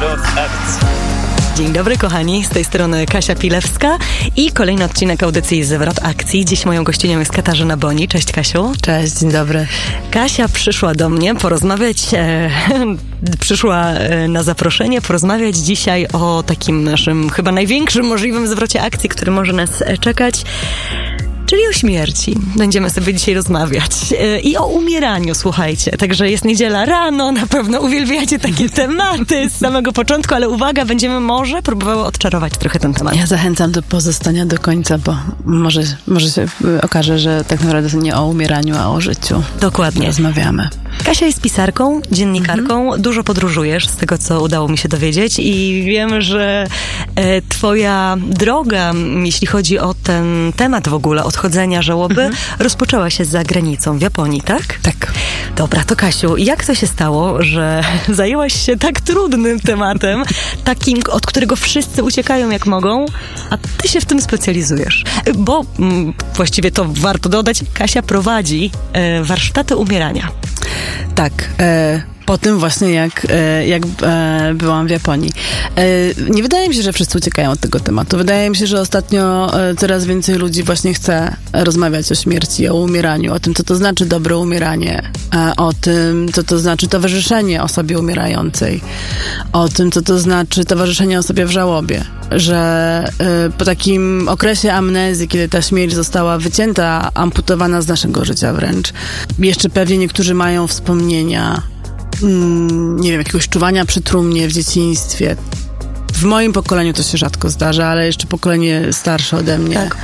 Zwrot akcji. Dzień dobry kochani, z tej strony Kasia Pilewska i kolejny odcinek audycji Zwrot akcji. Dziś moją gościnią jest Katarzyna Boni. Cześć Kasiu. Cześć, dzień dobry. Kasia przyszła do mnie porozmawiać, przyszła na zaproszenie porozmawiać dzisiaj o takim naszym chyba największym możliwym zwrocie akcji, który może nas czekać. Czyli o śmierci. Będziemy sobie dzisiaj rozmawiać. I o umieraniu, słuchajcie. Także jest niedziela rano, na pewno uwielbiacie takie tematy z samego początku, ale uwaga, będziemy może próbowały odczarować trochę ten temat. Ja zachęcam do pozostania do końca, bo może się okaże, że tak naprawdę to nie o umieraniu, a o życiu. Dokładnie. Rozmawiamy. Kasia jest pisarką, dziennikarką, dużo podróżujesz, z tego co udało mi się dowiedzieć i wiem, że twoja droga, jeśli chodzi o ten temat w ogóle, odchodzenia, żałoby, rozpoczęła się za granicą, w Japonii, tak? Tak. Dobra, to Kasiu, jak to się stało, że zajęłaś się tak trudnym tematem, takim, od którego wszyscy uciekają jak mogą, a ty się w tym specjalizujesz? Bo właściwie to warto dodać, Kasia prowadzi warsztaty umierania. Tak, po tym właśnie jak byłam w Japonii. Nie wydaje mi się, że wszyscy uciekają od tego tematu. Wydaje mi się, że ostatnio coraz więcej ludzi właśnie chce rozmawiać o śmierci, o umieraniu, o tym, co to znaczy dobre umieranie, o tym, co to znaczy towarzyszenie osobie umierającej, o tym, co to znaczy towarzyszenie osobie w żałobie. Że po takim okresie amnezji, kiedy ta śmierć została wycięta, amputowana z naszego życia wręcz, jeszcze pewnie niektórzy mają wspomnienia, nie wiem, jakiegoś czuwania przy trumnie w dzieciństwie. W moim pokoleniu to się rzadko zdarza, ale jeszcze pokolenie starsze ode mnie tak.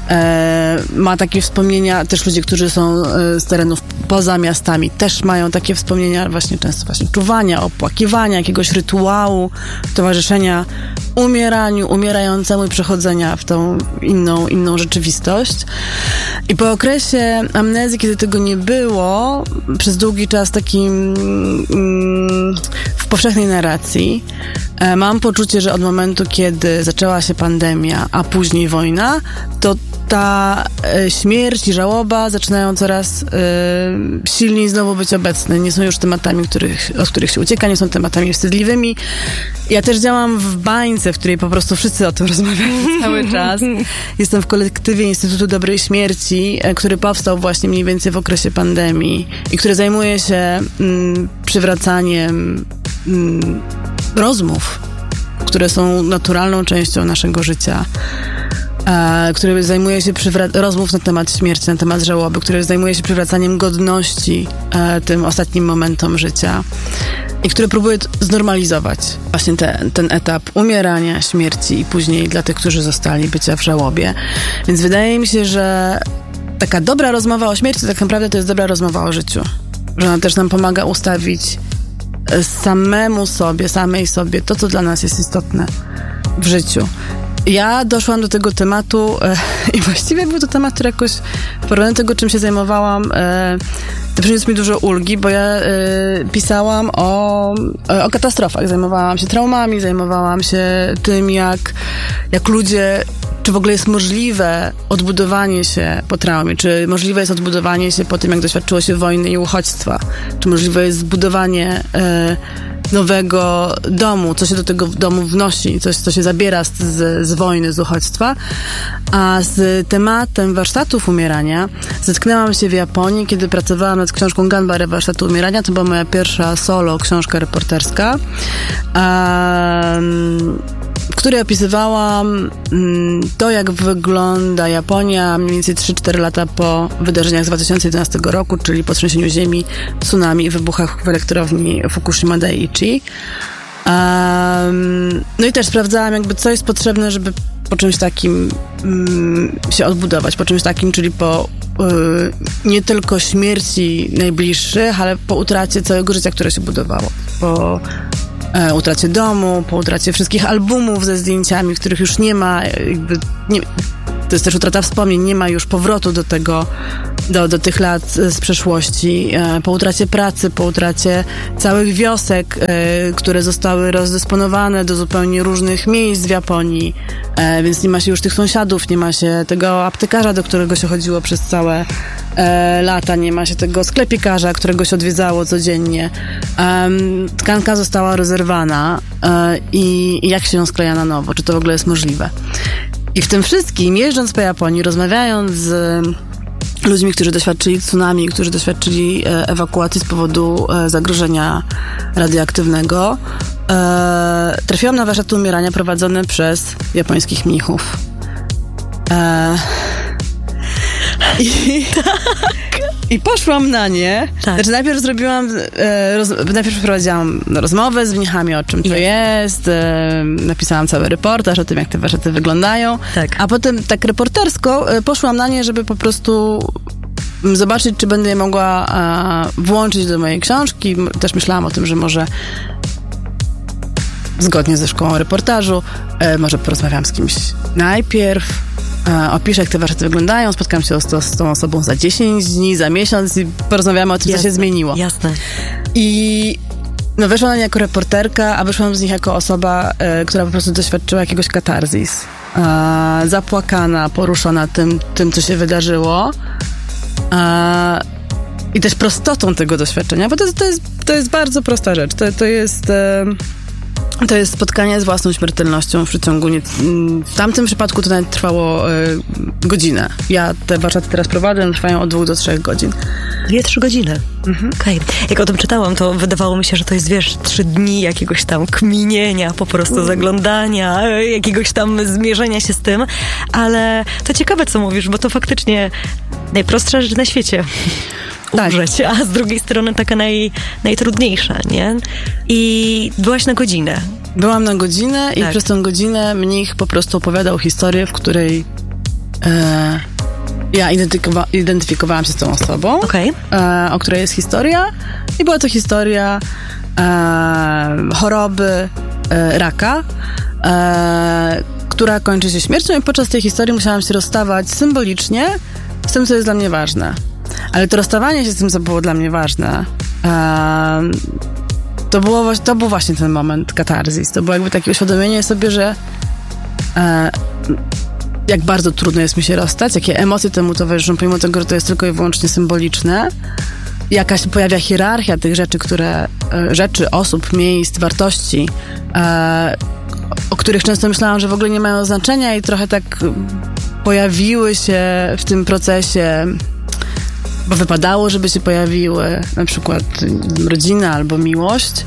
Ma takie wspomnienia. Też ludzie, którzy są z terenów poza miastami, też mają takie wspomnienia często właśnie czuwania, opłakiwania, jakiegoś rytuału, towarzyszenia umieraniu, umierającemu i przechodzenia w tą inną rzeczywistość. I po okresie amnezji, kiedy tego nie było, przez długi czas takim w powszechnej narracji, mam poczucie, że od momentu, kiedy zaczęła się pandemia, a później wojna, to ta śmierć i żałoba zaczynają coraz silniej znowu być obecne. Nie są już tematami, od których się ucieka, nie są tematami wstydliwymi. Ja też działam w bańce, w której po prostu wszyscy o tym rozmawiają cały czas. Jestem w kolektywie Instytutu Dobrej Śmierci, który powstał właśnie mniej więcej w okresie pandemii i który zajmuje się przywracaniem rozmów, które są naturalną częścią naszego życia, który zajmuje się rozmów na temat śmierci, na temat żałoby, który zajmuje się przywracaniem godności tym ostatnim momentom życia i który próbuje znormalizować właśnie ten etap umierania, śmierci i później dla tych, którzy zostali, bycia w żałobie. Więc wydaje mi się, że taka dobra rozmowa o śmierci tak naprawdę to jest dobra rozmowa o życiu. Że ona też nam pomaga ustawić samej sobie to, co dla nas jest istotne w życiu. Ja doszłam do tego tematu i właściwie był to temat, który jakoś w porównaniu do tego, czym się zajmowałam, to przyniósł mi dużo ulgi, bo ja pisałam o katastrofach. Zajmowałam się traumami, zajmowałam się tym, jak ludzie, czy w ogóle jest możliwe odbudowanie się po traumie, czy możliwe jest odbudowanie się po tym, jak doświadczyło się wojny i uchodźstwa, czy możliwe jest zbudowanie nowego domu, co się do tego domu wnosi, coś, co się zabiera z wojny, z uchodźstwa. A z tematem warsztatów umierania zetknęłam się w Japonii, kiedy pracowałam nad książką Ganbare Warsztatu Umierania. To była moja pierwsza solo książka reporterska, w której opisywałam to, jak wygląda Japonia mniej więcej 3-4 lata po wydarzeniach z 2011 roku, czyli po trzęsieniu ziemi, tsunami i wybuchach w elektrowni Fukushima Daiichi. No i też sprawdzałam co jest potrzebne, żeby po czymś takim się odbudować, po czymś takim, czyli po nie tylko śmierci najbliższych, ale po utracie całego życia, które się budowało. Po utracie domu, po utracie wszystkich albumów ze zdjęciami, których już nie ma, to jest też utrata wspomnień, nie ma już powrotu do tego, do tych lat z przeszłości, po utracie pracy, po utracie całych wiosek, które zostały rozdysponowane do zupełnie różnych miejsc w Japonii, więc nie ma się już tych sąsiadów, nie ma się tego aptekarza, do którego się chodziło przez całe lata nie ma się tego sklepikarza, którego się odwiedzało codziennie. Tkanka została rozerwana i jak się ją skleja na nowo? Czy to w ogóle jest możliwe? I w tym wszystkim, jeżdżąc po Japonii, rozmawiając z ludźmi, którzy doświadczyli tsunami, którzy doświadczyli ewakuacji z powodu zagrożenia radioaktywnego, trafiłam na warsztaty umierania prowadzone przez japońskich mnichów. I poszłam na nie. Tak. Znaczy najpierw przeprowadziłam rozmowę z mnichami, o czym to jest. Napisałam cały reportaż o tym, jak te warsztaty wyglądają. Tak. A potem tak reportersko poszłam na nie, żeby po prostu zobaczyć, czy będę je mogła włączyć do mojej książki. Też myślałam o tym, że może zgodnie ze szkołą reportażu może porozmawiam z kimś najpierw, opiszę, jak te warsztaty wyglądają, spotkam się z tą osobą za 10 dni, za miesiąc i porozmawiamy o tym, co się zmieniło. Jasne. I weszłam na nie jako reporterka, a wyszłam z nich jako osoba, która po prostu doświadczyła jakiegoś katarzis. Zapłakana, poruszona tym, co się wydarzyło. I też prostotą tego doświadczenia, bo to jest bardzo prosta rzecz. To jest spotkanie z własną śmiertelnością w przeciągu w tamtym przypadku to nawet trwało godzinę. Ja te warsztaty teraz prowadzę, trwają od 2 do 3 godzin. 2-3 godziny. Okej. Jak o tym czytałam, to wydawało mi się, że to jest, 3 dni jakiegoś tam kminienia, po prostu zaglądania, jakiegoś tam zmierzenia się z tym, ale to ciekawe, co mówisz, bo to faktycznie najprostsza rzecz na świecie. Umrzeć, a z drugiej strony taka najtrudniejsza, nie? I byłaś na godzinę. Byłam na godzinę i przez tę godzinę mnich po prostu opowiadał historię, w której ja identyfikowałam się z tą osobą, o której jest historia, i była to historia choroby raka, która kończy się śmiercią, i podczas tej historii musiałam się rozstawać symbolicznie z tym, co jest dla mnie ważne. Ale to rozstawanie się z tym, co było dla mnie ważne, to był właśnie ten moment katarzis. To było jakby takie uświadomienie sobie, że jak bardzo trudno jest mi się rozstać, jakie emocje temu towarzyszą, pomimo tego, że to jest tylko i wyłącznie symboliczne. Jakaś pojawia hierarchia tych rzeczy, osób, miejsc, wartości, o których często myślałam, że w ogóle nie mają znaczenia, i trochę tak pojawiły się w tym procesie, bo wypadało, żeby się pojawiły, na przykład rodzina albo miłość.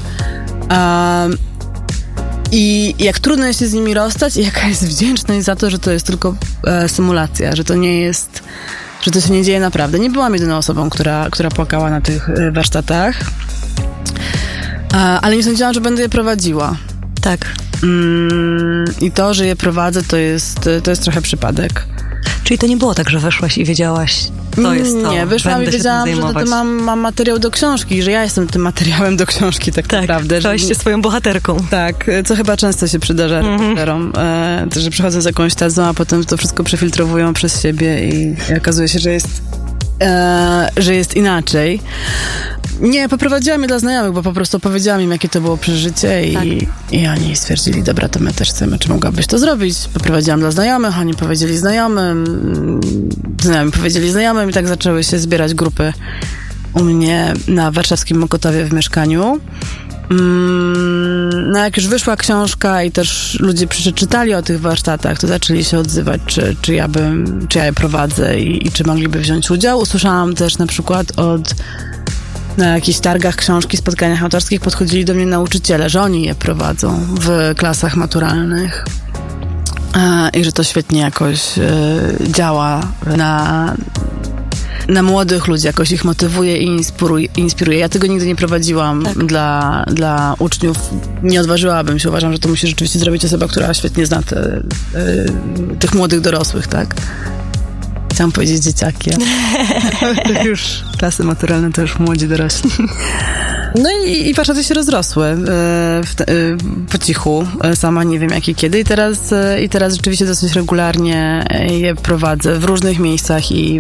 I jak trudno jest się z nimi rozstać, i jaka jest wdzięczność za to, że to jest tylko symulacja, że to nie jest, że to się nie dzieje naprawdę. Nie byłam jedyną osobą, która płakała na tych warsztatach, ale nie sądziłam, że będę je prowadziła. Tak. I to, że je prowadzę, to jest trochę przypadek. Czyli to nie było tak, że weszłaś i wiedziałaś, to jest to. Nie, wyszłam i wiedziałam, że mam materiał do książki, że ja jestem tym materiałem do książki tak naprawdę. Stałaś się swoją bohaterką. Tak, co chyba często się przydarza reporterom, że przychodzą z jakąś tezą, a potem to wszystko przefiltrowują przez siebie i okazuje się, że jest inaczej. Nie, poprowadziłam je dla znajomych, bo po prostu opowiedziałam im, jakie to było przeżycie, i oni stwierdzili, dobra, to my też chcemy, czy mogłabyś to zrobić. Poprowadziłam dla znajomych, oni powiedzieli znajomym, znajomi powiedzieli znajomym, i tak zaczęły się zbierać grupy u mnie na warszawskim Mokotowie w mieszkaniu. No jak już wyszła książka i też ludzie przeczytali o tych warsztatach, to zaczęli się odzywać, czy ja je prowadzę i czy mogliby wziąć udział. Usłyszałam też na przykład na jakichś targach książki, spotkaniach autorskich podchodzili do mnie nauczyciele, że oni je prowadzą w klasach maturalnych i że to świetnie jakoś działa na młodych ludzi, jakoś ich motywuje i inspiruje. Ja tego nigdy nie prowadziłam dla uczniów. Nie odważyłabym się. Uważam, że to musi rzeczywiście zrobić osoba, która świetnie zna tych młodych dorosłych, tak? Chciałam powiedzieć dzieciaki. To już klasy maturalne, to już młodzi dorośli. No i warsztaty się rozrosły po cichu. Sama nie wiem jak i kiedy. I teraz rzeczywiście dosyć regularnie je prowadzę w różnych miejscach i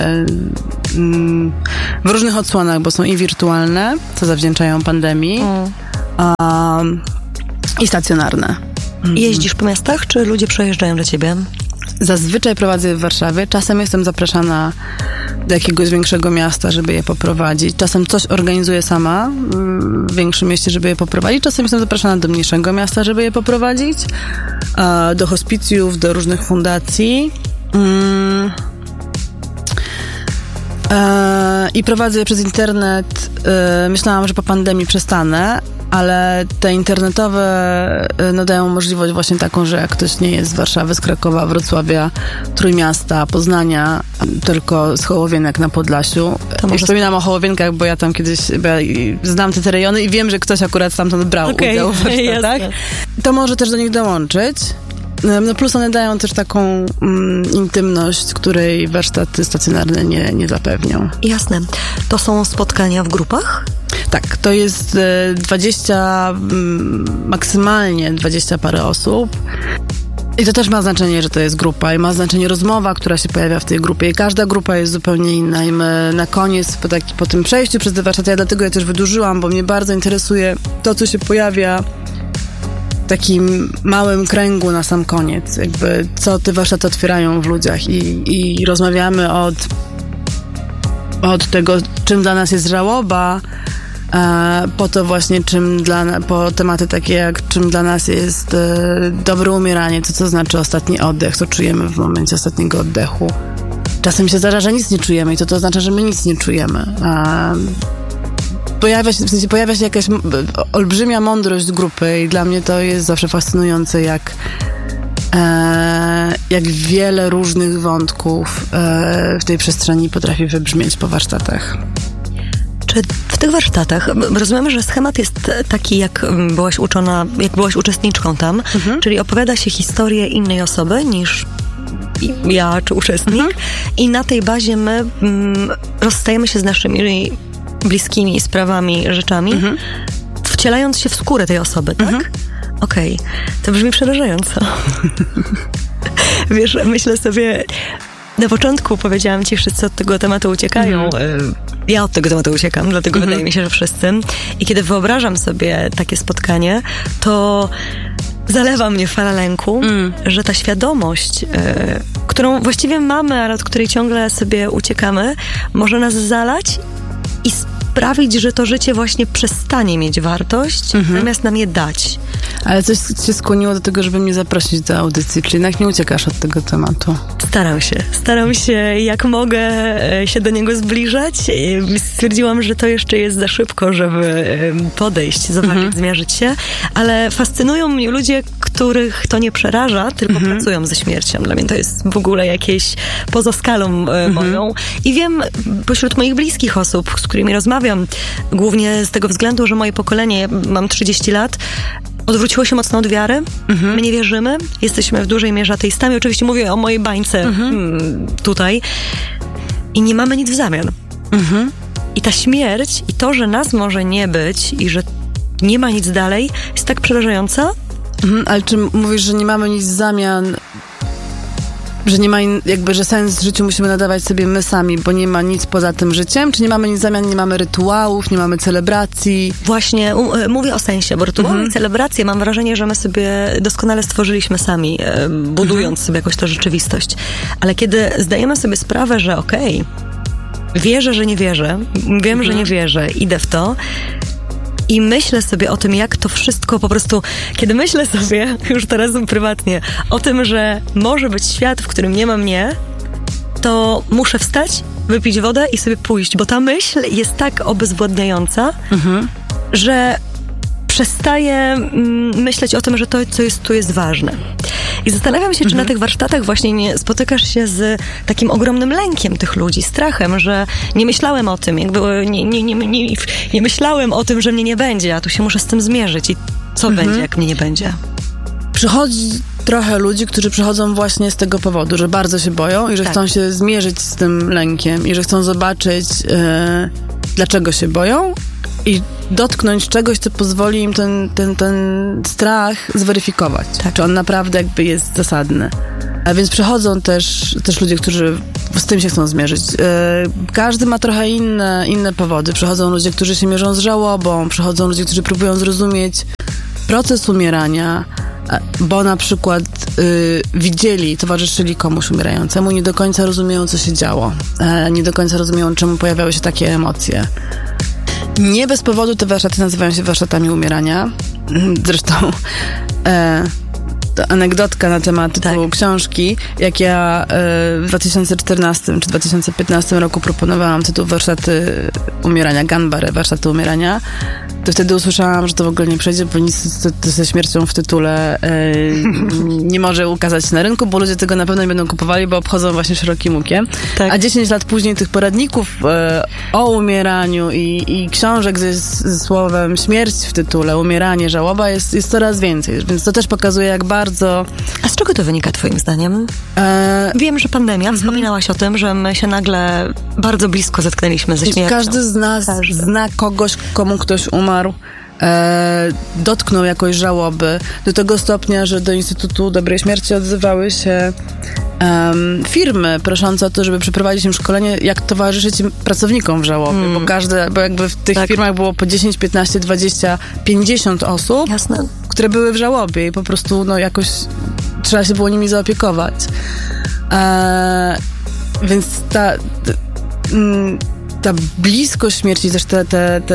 w różnych odsłonach, bo są i wirtualne, co zawdzięczają pandemii, i stacjonarne. Jeździsz po miastach, czy ludzie przejeżdżają do ciebie? zazwyczaj prowadzę je w Warszawie. Czasem jestem zapraszana do jakiegoś większego miasta, żeby je poprowadzić. Czasem coś organizuję sama w większym mieście, żeby je poprowadzić. Czasem jestem zapraszana do mniejszego miasta, żeby je poprowadzić. Do hospicjów, do różnych fundacji. I prowadzę je przez internet. Myślałam, że po pandemii przestanę, ale te internetowe dają możliwość właśnie taką, że jak ktoś nie jest z Warszawy, z Krakowa, Wrocławia, Trójmiasta, Poznania, tylko z Hołowienek na Podlasiu. I wspominam o Hołowienkach, bo ja tam kiedyś znam te rejony i wiem, że ktoś akurat stamtąd brał udział w warsztatach. To może też do nich dołączyć. No plus one dają też taką intymność, której warsztaty stacjonarne nie zapewnią. Jasne. To są spotkania w grupach? Tak, to jest 20, maksymalnie 20 parę osób. I to też ma znaczenie, że to jest grupa i ma znaczenie rozmowa, która się pojawia w tej grupie i każda grupa jest zupełnie inna i my na koniec, po tym przejściu przez te warsztaty, dlatego ja też wydłużyłam, bo mnie bardzo interesuje to, co się pojawia w takim małym kręgu na sam koniec, jakby co te warsztaty otwierają w ludziach i rozmawiamy od tego, czym dla nas jest żałoba, po to właśnie, po tematy takie jak czym dla nas jest dobre umieranie, co znaczy ostatni oddech, co czujemy w momencie ostatniego oddechu. Czasem się zdarza, że nic nie czujemy i to oznacza, że my nic nie czujemy. Pojawia się jakaś olbrzymia mądrość grupy i dla mnie to jest zawsze fascynujące, jak wiele różnych wątków w tej przestrzeni potrafi wybrzmieć po warsztatach. Czy w tych warsztatach, rozumiemy, że schemat jest taki, jak byłaś uczona, jak byłaś uczestniczką tam, czyli opowiada się historię innej osoby niż ja czy uczestnik i na tej bazie my rozstajemy się z naszymi bliskimi sprawami, rzeczami, wcielając się w skórę tej osoby, tak? Okej. To brzmi przerażająco. Wiesz, myślę sobie, na początku powiedziałam ci, wszyscy od tego tematu uciekają. Ja od tego tematu uciekam, dlatego wydaje mi się, że wszyscy. I kiedy wyobrażam sobie takie spotkanie, to zalewa mnie fala lęku, że ta świadomość, którą właściwie mamy, ale od której ciągle sobie uciekamy, może nas zalać i sprawić, że to życie właśnie przestanie mieć wartość, zamiast nam je dać. Ale coś cię skłoniło do tego, żeby mnie zaprosić do audycji, czyli jednak nie uciekasz od tego tematu. Staram się jak mogę się do niego zbliżać. Stwierdziłam, że to jeszcze jest za szybko, żeby podejść, zobaczyć, zmierzyć się, ale fascynują mnie ludzie, których to nie przeraża, tylko pracują ze śmiercią. Dla mnie to jest w ogóle jakieś poza skalą moją. I wiem pośród moich bliskich osób, z którymi rozmawiam, głównie z tego względu, że moje pokolenie, mam 30 lat, odwróciło się mocno od wiary. My nie wierzymy. Jesteśmy w dużej mierze ateistami. Oczywiście mówię o mojej bańce tutaj. I nie mamy nic w zamian. I ta śmierć i to, że nas może nie być i że nie ma nic dalej, jest tak przerażająca. Ale czy mówisz, że nie mamy nic w zamian, że nie ma że sens w życiu musimy nadawać sobie my sami, bo nie ma nic poza tym życiem? Czy nie mamy nic w zamian, nie mamy rytuałów, nie mamy celebracji? Właśnie mówię o sensie, bo rytuały i celebracje mam wrażenie, że my sobie doskonale stworzyliśmy sami, budując sobie jakoś tę rzeczywistość. Ale kiedy zdajemy sobie sprawę, że wierzę, że nie wierzę, wiem, że nie wierzę, idę w to, i myślę sobie o tym, jak to wszystko po prostu, kiedy myślę sobie, już teraz prywatnie, o tym, że może być świat, w którym nie ma mnie, to muszę wstać, wypić wodę i sobie pójść, bo ta myśl jest tak obezwładniająca, że przestaję myśleć o tym, że to, co jest tu, jest ważne. I zastanawiam się, czy na tych warsztatach właśnie nie spotykasz się z takim ogromnym lękiem tych ludzi, strachem, że nie myślałem o tym, nie myślałem o tym, że mnie nie będzie, a tu się muszę z tym zmierzyć. I co będzie, jak mnie nie będzie? Przychodzi trochę ludzi, którzy przychodzą właśnie z tego powodu, że bardzo się boją i że chcą się zmierzyć z tym lękiem i że chcą zobaczyć, dlaczego się boją i dotknąć czegoś, co pozwoli im ten strach zweryfikować. Czy on naprawdę jakby jest zasadny. A więc przychodzą też ludzie, którzy z tym się chcą zmierzyć. Każdy ma trochę inne powody. Przychodzą ludzie, którzy się mierzą z żałobą, przychodzą ludzie, którzy próbują zrozumieć proces umierania, bo na przykład widzieli, towarzyszyli komuś umierającemu, nie do końca rozumieją, co się działo. Nie do końca rozumieją, czemu pojawiały się takie emocje. Nie bez powodu te warsztaty nazywają się warsztatami umierania. Zresztą to anegdotka na temat tytułu książki. Jak ja w 2014 czy 2015 roku proponowałam tytuł Warsztaty umierania, Ganbare, Warsztaty umierania, to wtedy usłyszałam, że to w ogóle nie przejdzie, bo nic ze śmiercią w tytule nie może ukazać się na rynku, bo ludzie tego na pewno nie będą kupowali, bo obchodzą właśnie szerokim łukiem. Tak. A 10 lat później tych poradników o umieraniu i książek ze słowem śmierć w tytule, umieranie, żałoba jest coraz więcej, więc to też pokazuje, jak bardzo... A z czego to wynika twoim zdaniem? Wiem, że pandemia, wspominałaś o tym, że my się nagle bardzo blisko zetknęliśmy ze śmiercią. Każdy z nas zna kogoś, komu ktoś umarł, dotknął jakoś żałoby, do tego stopnia, że do Instytutu Dobrej Śmierci odzywały się firmy proszące o to, żeby przeprowadzić im szkolenie, jak towarzyszyć pracownikom w żałobie, bo jakby w tych firmach było po 10, 15, 20, 50 osób, które były w żałobie i po prostu jakoś trzeba się było nimi zaopiekować. Więc ta bliskość śmierci, też te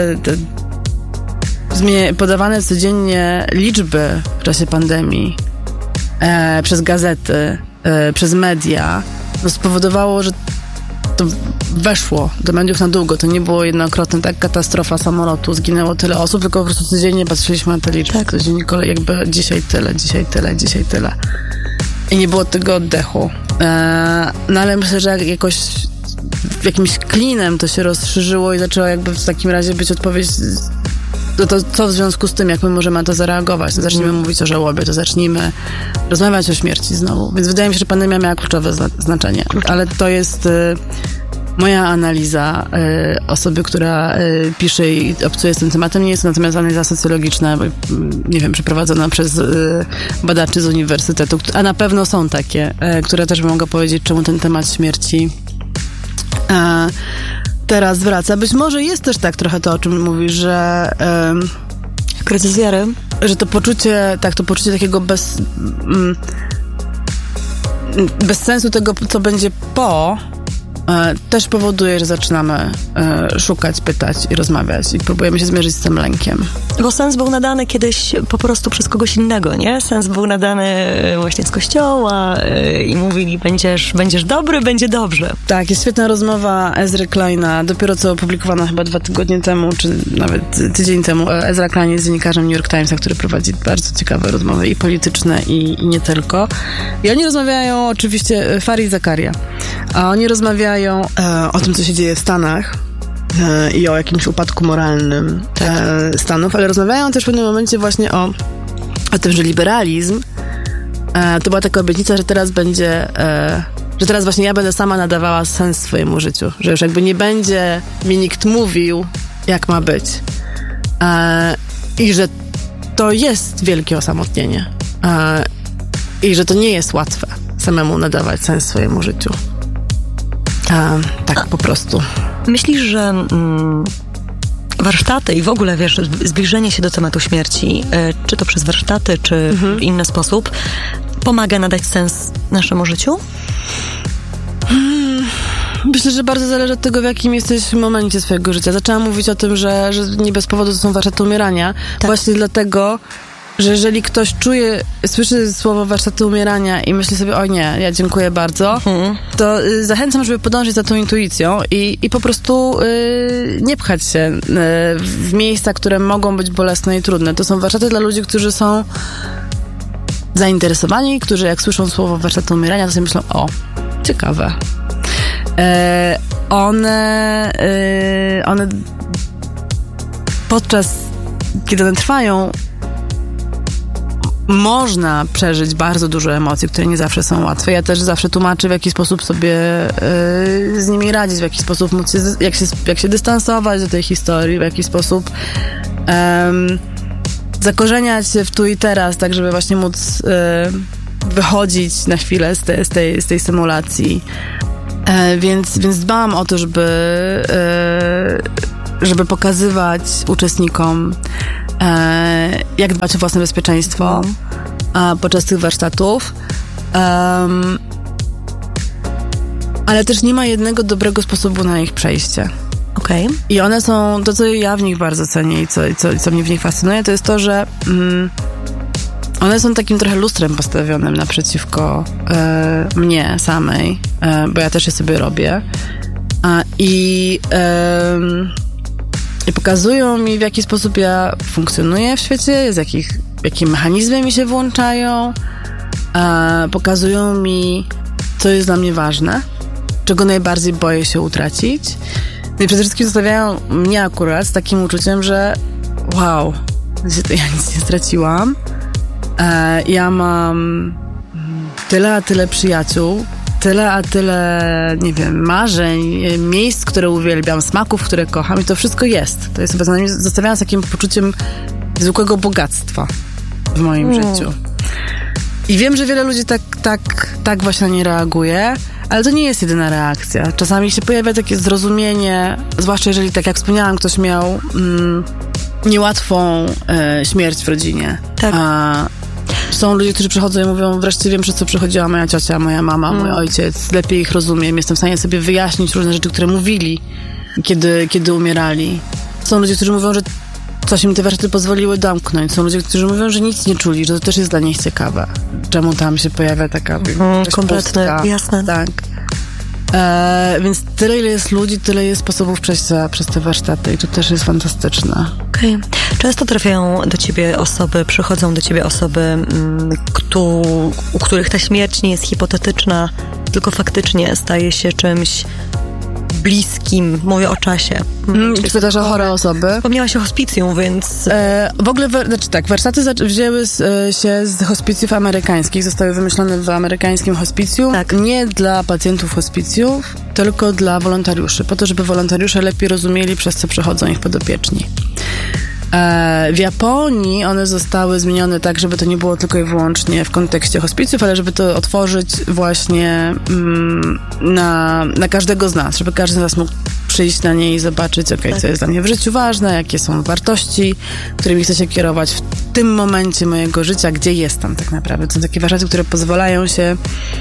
podawane codziennie liczby w czasie pandemii przez gazety, przez media, spowodowało, że to weszło do mediów na długo. To nie było jednokrotne, tak, katastrofa samolotu, zginęło tyle osób, tylko po prostu codziennie patrzyliśmy na te liczby. Codziennie jakby dzisiaj tyle. I nie było tego oddechu. No ale myślę, że jakoś jakimś klinem to się rozszerzyło i zaczęła jakby w takim razie być odpowiedź, to co w związku z tym, jak my możemy na to zareagować. Zacznijmy mówić o żałobie, to zacznijmy rozmawiać o śmierci znowu. Więc wydaje mi się, że pandemia miała kluczowe znaczenie. Ale to jest moja analiza osoby, która pisze i obcuje z tym tematem. Nie jest to natomiast analiza socjologiczna, nie wiem, przeprowadzona przez badaczy z uniwersytetu, a na pewno są takie, które też by mogą powiedzieć, czemu ten temat śmierci teraz wraca. Być może jest też tak trochę to, o czym mówisz, że kryzys wiary, że to poczucie takiego bez sensu tego, co będzie po, też powoduje, że zaczynamy szukać, pytać i rozmawiać i próbujemy się zmierzyć z tym lękiem. Bo sens był nadany kiedyś po prostu przez kogoś innego, nie? Sens był nadany właśnie z kościoła i mówili, będziesz dobry, będzie dobrze. Tak, jest świetna rozmowa Ezry Kleina, dopiero co opublikowana chyba 2 tygodnie temu, czy nawet tydzień temu. Ezra Klein jest dziennikarzem New York Timesa, który prowadzi bardzo ciekawe rozmowy i polityczne, i nie tylko. I oni rozmawiają oczywiście, Fari i Zakaria, a oni rozmawiają o tym, co się dzieje w Stanach i o jakimś upadku moralnym Stanów, ale rozmawiają też w pewnym momencie właśnie o tym, że liberalizm to była taka obietnica, że teraz będzie, że teraz właśnie ja będę sama nadawała sens swojemu życiu, że już jakby nie będzie mi nikt mówił, jak ma być, i że to jest wielkie osamotnienie i że to nie jest łatwe samemu nadawać sens swojemu życiu. Tak po prostu. Myślisz, że warsztaty i w ogóle, wiesz, zbliżenie się do tematu śmierci, czy to przez warsztaty, czy w inny sposób, pomaga nadać sens naszemu życiu? Myślę, że bardzo zależy od tego, w jakim jesteś momencie swojego życia. Zaczęłam mówić o tym, że nie bez powodu to są warsztaty umierania. Tak. Właśnie dlatego, że jeżeli ktoś słyszy słowo warsztaty umierania i myśli sobie, o nie, ja dziękuję bardzo, to zachęcam, żeby podążyć za tą intuicją i po prostu nie pchać się w miejsca, które mogą być bolesne i trudne. To są warsztaty dla ludzi, którzy są zainteresowani, którzy jak słyszą słowo warsztaty umierania, to sobie myślą, o, ciekawe. One podczas, kiedy one trwają, można przeżyć bardzo dużo emocji, które nie zawsze są łatwe. Ja też zawsze tłumaczę, w jaki sposób sobie z nimi radzić, w jaki sposób móc jak się dystansować do tej historii, w jaki sposób zakorzeniać się w tu i teraz, tak żeby właśnie móc wychodzić na chwilę z tej symulacji. Więc dbam o to, żeby pokazywać uczestnikom, jak dbać o własne bezpieczeństwo, podczas tych warsztatów. Ale też nie ma jednego dobrego sposobu na ich przejście. Okej. I one są, to co ja w nich bardzo cenię i co mnie w nich fascynuje, to jest to, że one są takim trochę lustrem postawionym naprzeciwko mnie samej, bo ja też je sobie robię. I pokazują mi, w jaki sposób ja funkcjonuję w świecie, jakie mechanizmy mi się włączają. Pokazują mi, co jest dla mnie ważne, czego najbardziej boję się utracić. No i przede wszystkim zostawiają mnie akurat z takim uczuciem, że wow, ja nic nie straciłam. Ja mam tyle a tyle przyjaciół, tyle a tyle, nie wiem, marzeń, miejsc, które uwielbiam, smaków, które kocham i to wszystko jest. To jest zostawiam z takim poczuciem zwykłego bogactwa w moim życiu. I wiem, że wiele ludzi tak właśnie na nie reaguje, ale to nie jest jedyna reakcja. Czasami się pojawia takie zrozumienie, zwłaszcza jeżeli, tak jak wspomniałam, ktoś miał niełatwą śmierć w rodzinie. Tak. Są ludzie, którzy przychodzą i mówią, wreszcie wiem, przez co przechodziła moja ciocia, moja mama, mój ojciec, lepiej ich rozumiem, jestem w stanie sobie wyjaśnić różne rzeczy, które mówili, kiedy umierali. Są ludzie, którzy mówią, że coś im te warsztaty pozwoliły domknąć. Są ludzie, którzy mówią, że nic nie czuli, że to też jest dla nich ciekawe. Czemu tam się pojawia taka kompletne, jasne. Tak. Więc tyle, ile jest ludzi, tyle jest sposobów przejścia przez te warsztaty i to też jest fantastyczne. Okej. Często przychodzą do ciebie osoby, u których ta śmierć nie jest hipotetyczna, tylko faktycznie staje się czymś bliskim, mówię o czasie. Pytasz o chore osoby? Wspomniałaś o hospicjum, więc... W ogóle, warsztaty wzięły się z hospicjów amerykańskich, zostały wymyślone w amerykańskim hospicjum, nie dla pacjentów hospicjów, tylko dla wolontariuszy, po to, żeby wolontariusze lepiej rozumieli, przez co przechodzą ich podopieczni. W Japonii one zostały zmienione tak, żeby to nie było tylko i wyłącznie w kontekście hospicjów, ale żeby to otworzyć właśnie na każdego z nas, żeby każdy z nas mógł przyjść na nie i zobaczyć, co jest dla mnie w życiu ważne, jakie są wartości, którymi chcę się kierować w tym momencie mojego życia, gdzie jestem tak naprawdę. To są takie warsztaty, które pozwalają się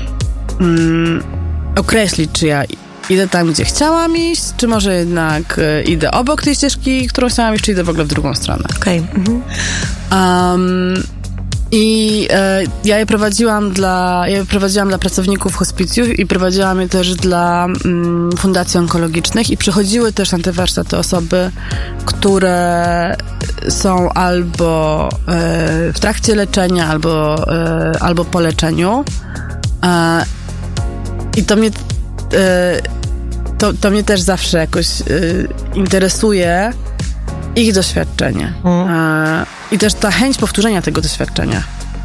określić, czy ja idę tam, gdzie chciałam iść, czy może jednak idę obok tej ścieżki, którą chciałam iść, czy idę w ogóle w drugą stronę. Okej. Ja je prowadziłam dla pracowników hospicjów i prowadziłam je też dla fundacji onkologicznych i przychodziły też na te warsztaty osoby, które są albo w trakcie leczenia, albo po leczeniu. I to mnie też zawsze jakoś interesuje, ich doświadczenie. I też ta chęć powtórzenia tego doświadczenia.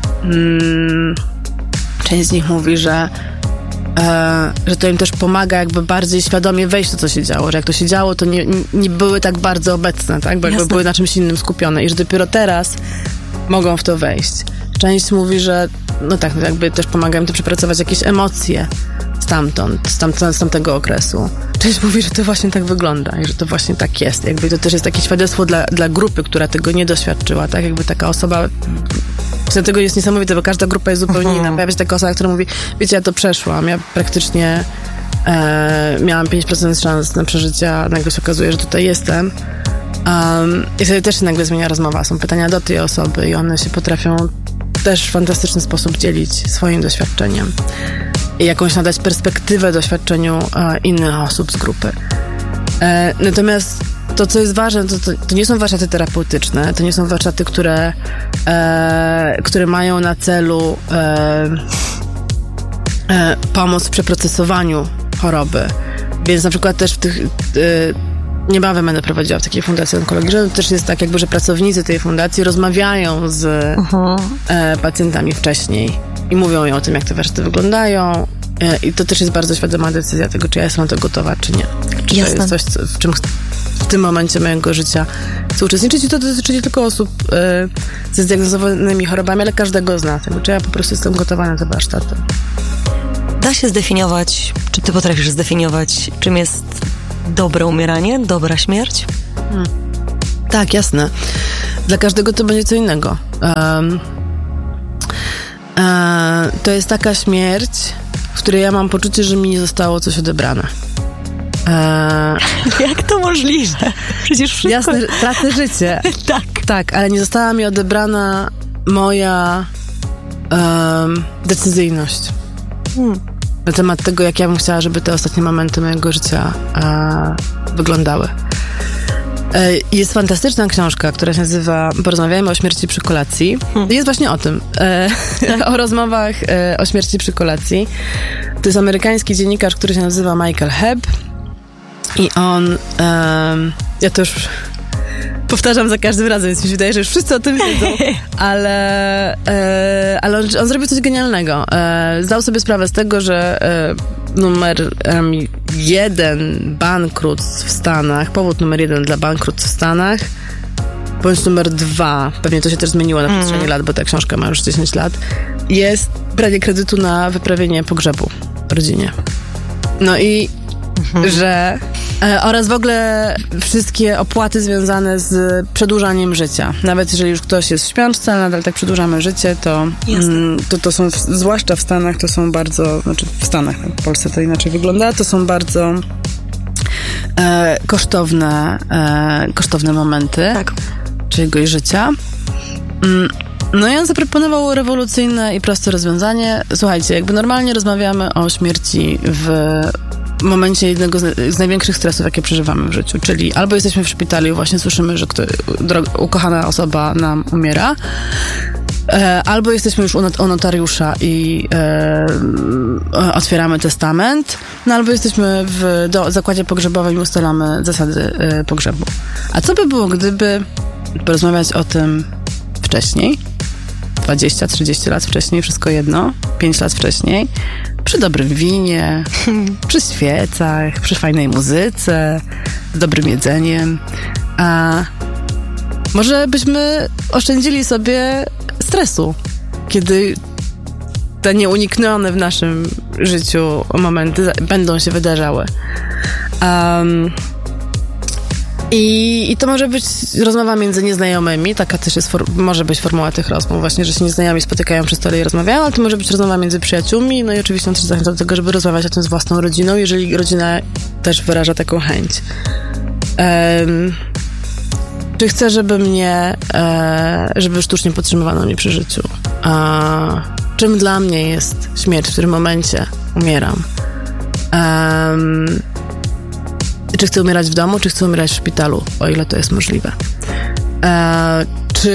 Część z nich mówi, że to im też pomaga jakby bardziej świadomie wejść w to, co się działo. Że jak to się działo, to nie były tak bardzo obecne, tak? Bo jakby były na czymś innym skupione i że dopiero teraz mogą w to wejść. Część mówi, że jakby też pomaga im to przepracować jakieś emocje z tamtego okresu. Część mówi, że to właśnie tak wygląda i że to właśnie tak jest. Jakby to też jest takie świadectwo dla grupy, która tego nie doświadczyła, tak? Jakby taka osoba... Dlatego jest niesamowite, bo każda grupa jest zupełnie inna. Pojawia się taka osoba, która mówi, wiecie, ja to przeszłam, ja praktycznie miałam 5% szans na przeżycie, a nagle się okazuje, że tutaj jestem. I wtedy też się nagle zmienia rozmowa. Są pytania do tej osoby i one się potrafią też w fantastyczny sposób dzielić swoim doświadczeniem i jakąś nadać perspektywę doświadczeniu innych osób z grupy. Natomiast to, co jest ważne, to nie są warsztaty terapeutyczne, to nie są warsztaty, które mają na celu pomoc w przeprocesowaniu choroby. Więc na przykład też w tych... niebawem będę prowadziła w takiej fundacji onkologicznej. To też jest tak, jakby, że pracownicy tej fundacji rozmawiają z pacjentami wcześniej i mówią im o tym, jak te warsztaty wyglądają. I to też jest bardzo świadoma decyzja tego, czy ja jestem na to gotowa, czy nie. Czy to jest coś, w czym w tym momencie mojego życia chcę uczestniczyć. I to dotyczy nie tylko osób ze zdiagnozowanymi chorobami, ale każdego z nas. Czy ja po prostu jestem gotowa na te warsztaty. Da się zdefiniować, czy ty potrafisz zdefiniować, czym jest dobre umieranie, dobra śmierć? Tak, jasne. Dla każdego to będzie co innego. to jest taka śmierć, w której ja mam poczucie, że mi nie zostało coś odebrane. Jak to możliwe? Przecież wszystko... Jasne, tracę życie. Tak, ale nie została mi odebrana moja decyzyjność. Na temat tego, jak ja bym chciała, żeby te ostatnie momenty mojego życia wyglądały. Jest fantastyczna książka, która się nazywa Porozmawiajmy o śmierci przy kolacji. Jest właśnie o tym. O rozmowach o śmierci przy kolacji. To jest amerykański dziennikarz, który się nazywa Michael Hebb. I on... ja to już powtarzam za każdym razem, więc mi się wydaje, że już wszyscy o tym wiedzą. Ale on zrobił coś genialnego. Zdał sobie sprawę z tego, że numer 1 bankructw w Stanach, powód numer 1 dla bankructw w Stanach, bądź numer 2, pewnie to się też zmieniło na przestrzeni lat, bo ta książka ma już 10 lat, jest branie kredytu na wyprawienie pogrzebu rodzinie. No i że oraz w ogóle wszystkie opłaty związane z przedłużaniem życia. Nawet jeżeli już ktoś jest w śpiączce, ale nadal tak przedłużamy życie, to są, zwłaszcza w Stanach, to są bardzo, znaczy w Stanach, w Polsce to inaczej wygląda, to są bardzo kosztowne momenty czyjegoś życia. No i on zaproponował rewolucyjne i proste rozwiązanie. Słuchajcie, jakby normalnie rozmawiamy o śmierci w momencie jednego z największych stresów, jakie przeżywamy w życiu, czyli albo jesteśmy w szpitalu i właśnie słyszymy, że ukochana osoba nam umiera, albo jesteśmy już u notariusza i otwieramy testament, no albo jesteśmy w zakładzie pogrzebowym i ustalamy zasady pogrzebu. A co by było, gdyby porozmawiać o tym wcześniej? 20, 30 lat wcześniej, wszystko jedno, 5 lat wcześniej, przy dobrym winie, przy świecach, przy fajnej muzyce, z dobrym jedzeniem. A może byśmy oszczędzili sobie stresu, kiedy te nieuniknione w naszym życiu momenty będą się wydarzały. I to może być rozmowa między nieznajomymi, taka też jest może być formuła tych rozmów, właśnie, że się nieznajomi spotykają przy stole i rozmawiają, ale to może być rozmowa między przyjaciółmi, no i oczywiście on też zachęcam do tego, żeby rozmawiać o tym z własną rodziną, jeżeli rodzina też wyraża taką chęć. Czy chcę, żeby sztucznie podtrzymywano mnie przy życiu? Czym dla mnie jest śmierć, w którym momencie umieram? Czy chcę umierać w domu, czy chcę umierać w szpitalu, o ile to jest możliwe? Czy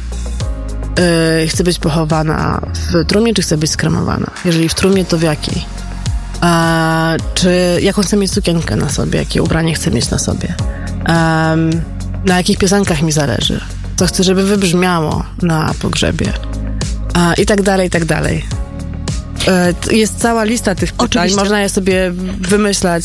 chcę być pochowana w trumnie, czy chcę być skremowana? Jeżeli w trumnie, to w jakiej? Jaką chcę mieć sukienkę na sobie? Jakie ubranie chcę mieć na sobie? Na jakich piosenkach mi zależy? Co chcę, żeby wybrzmiało na pogrzebie? I tak dalej, i tak dalej. Jest cała lista tych pytań. Oczywiście. Można je sobie wymyślać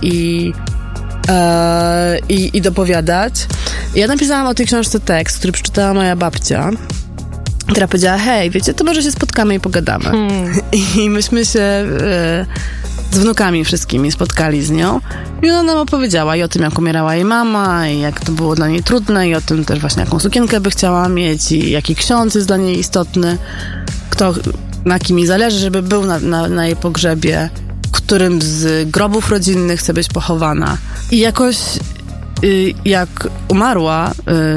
i dopowiadać. Ja napisałam o tej książce tekst, który przeczytała moja babcia, która powiedziała: hej, wiecie, to może się spotkamy i pogadamy. I myśmy się z wnukami wszystkimi spotkali z nią i ona nam opowiedziała i o tym, jak umierała jej mama i jak to było dla niej trudne i o tym też właśnie, jaką sukienkę by chciała mieć i jaki ksiądz jest dla niej istotny, na kim jej zależy, żeby był na jej pogrzebie, którym z grobów rodzinnych chce być pochowana. I jakoś jak umarła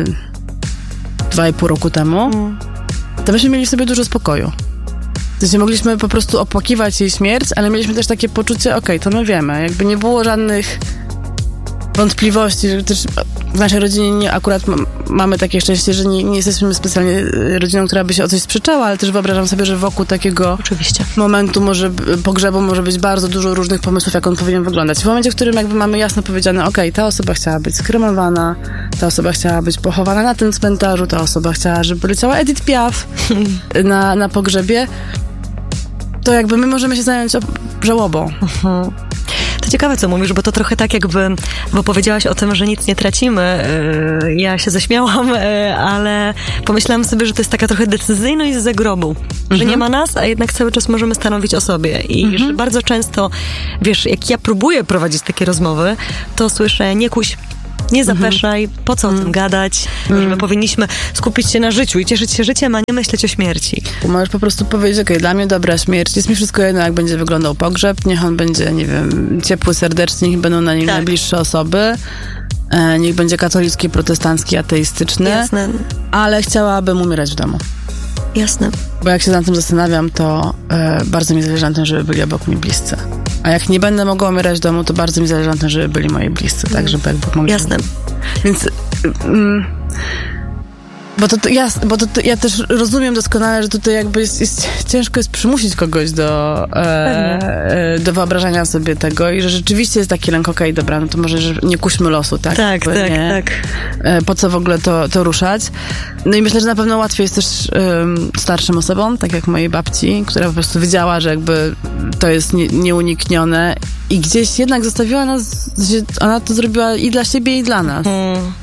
2,5 roku temu, to myśmy mieli w sobie dużo spokoju. W sensie mogliśmy po prostu opłakiwać jej śmierć, ale mieliśmy też takie poczucie, okej, to my wiemy. Jakby nie było żadnych wątpliwości, że też w naszej rodzinie akurat mamy takie szczęście, że nie jesteśmy specjalnie rodziną, która by się o coś sprzeczała, ale też wyobrażam sobie, że wokół takiego momentu pogrzebu może być bardzo dużo różnych pomysłów, jak on powinien wyglądać. W momencie, w którym jakby mamy jasno powiedziane, okej, ta osoba chciała być skremowana, ta osoba chciała być pochowana na tym cmentarzu, ta osoba chciała, żeby leciała Edith Piaf na pogrzebie, to jakby my możemy się zająć żałobą. To ciekawe, co mówisz, bo to trochę tak bo powiedziałaś o tym, że nic nie tracimy. Ja się zaśmiałam, ale pomyślałam sobie, że to jest taka trochę decyzyjność z zagrobu, że nie ma nas, a jednak cały czas możemy stanowić o sobie. I że bardzo często, wiesz, jak ja próbuję prowadzić takie rozmowy, to słyszę: nie kuś, Nie zapeszaj, po co o tym gadać, że my powinniśmy skupić się na życiu i cieszyć się życiem, a nie myśleć o śmierci. Możesz po prostu powiedzieć, okej, dla mnie dobra śmierć, jest mi wszystko jedno, jak będzie wyglądał pogrzeb, niech on będzie, nie wiem, ciepły, serdeczny, niech będą na nim najbliższe osoby, niech będzie katolicki, protestancki, ateistyczny, Jasne. ale chciałabym umierać w domu. Jasne. Bo jak się nad tym zastanawiam, to bardzo mi zależy na tym, żeby byli obok mnie bliscy. A jak nie będę mogła umierać w domu, to bardzo mi zależy na tym, żeby byli moi bliscy, tak, żeby jakby mogli... Jasne. Więc... Bo to ja też rozumiem doskonale, że tutaj jakby ciężko jest przymusić kogoś do wyobrażania sobie tego i że rzeczywiście jest taki lęk, okej, dobra, no to może że nie kuśmy losu, tak? Tak. Po co w ogóle to ruszać? No i myślę, że na pewno łatwiej jest też starszym osobom, tak jak mojej babci, która po prostu wiedziała, że jakby to jest nieuniknione i gdzieś jednak zostawiła nas, ona to zrobiła i dla siebie, i dla nas.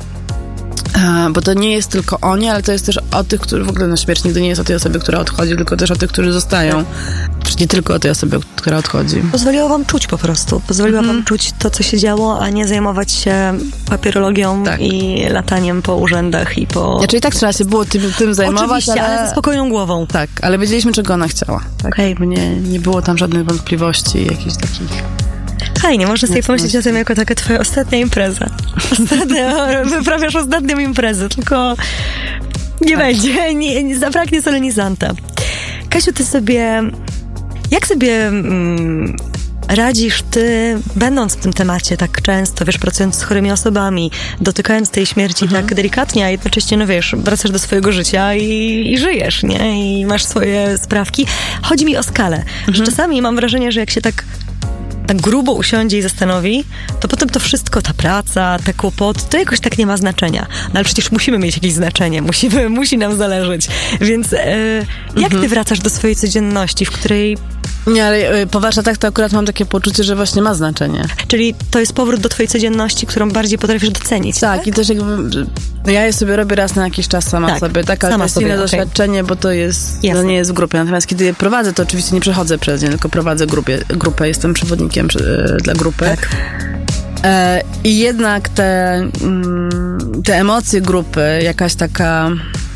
Bo to nie jest tylko o nie, ale to jest też o tych, którzy w ogóle na śmierć nigdy nie jest o tej osobie, która odchodzi, tylko też o tych, którzy zostają. Czyli nie tylko o tej osobie, która odchodzi. Pozwoliła wam czuć po prostu. Pozwoliła wam czuć to, co się działo, a nie zajmować się papierologią i lataniem po urzędach i po... Czyli tak trzeba się było tym zajmować, oczywiście, ale ze spokojną głową. Tak, ale wiedzieliśmy, czego ona chciała. Tak? Bo nie było tam żadnych wątpliwości, jakichś takich... Fajnie, można sobie pomyśleć o tym jako taka twoja ostatnia impreza. Wyprawiasz ostatnią imprezę, tylko nie będzie, nie zabraknie solenizanta. Kasiu, jak sobie radzisz ty, będąc w tym temacie tak często, wiesz, pracując z chorymi osobami, dotykając tej śmierci tak delikatnie, a jednocześnie, no wiesz, wracasz do swojego życia i żyjesz, nie? I masz swoje sprawki. Chodzi mi o skalę, że czasami mam wrażenie, że jak się tak grubo usiądzie i zastanowi, to potem to wszystko, ta praca, te kłopoty, to jakoś tak nie ma znaczenia. No ale przecież musimy mieć jakieś znaczenie, musi nam zależeć. Więc jak ty wracasz do swojej codzienności, w której... Nie, ale po warsztatach to akurat mam takie poczucie, że właśnie ma znaczenie. Czyli to jest powrót do twojej codzienności, którą bardziej potrafisz docenić, tak? I też jakby... Ja je sobie robię raz na jakiś czas sama sobie, tak? Ale to jest inne doświadczenie, bo to jest... To nie jest w grupie. Natomiast kiedy je prowadzę, to oczywiście nie przechodzę przez nie, tylko prowadzę grupę. Jestem przewodnikiem dla grupy. Tak. I jednak te emocje grupy, jakaś taka...